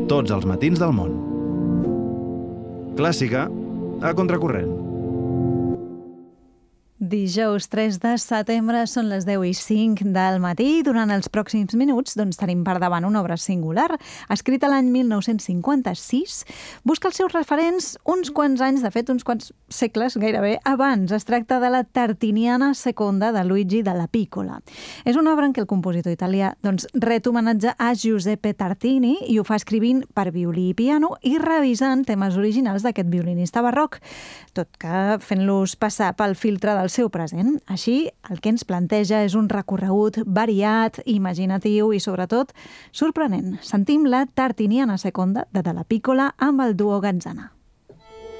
tots els matins del món. Clàssica a contracorrent. Dijous 3 de setembre són les 10:05 del matí. Durant els pròxims minuts tenim per davant una obra singular, escrita l'any 1956. Busca els seus referents uns quants anys, de fet uns quants segles gairebé abans. Es tracta de la Tartiniana Seconda de Luigi Dalla Piccola. És una obra en què el compositor italià ret homenatge a Giuseppe Tartini i ho fa escrivint per violí i piano i revisant temes originals d'aquest violinista barroc, tot que fent-los passar pel filtre del seu present. Així, el que ens planteja és un recorregut variat, imaginatiu i, sobretot, sorprenent. Sentim la Tartiniana Seconda de Dalla Piccola amb el duo Gazzana.